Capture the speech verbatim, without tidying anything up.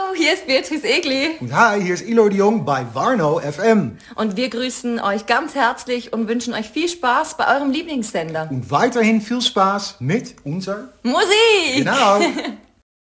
hier ist Beatrice Egli. Und hi, hier ist Ilo de Jong bei Warnow F M. Und wir grüßen euch ganz herzlich und wünschen euch viel Spaß bei eurem Lieblingssender. Und weiterhin viel Spaß mit unserer Musik! Genau.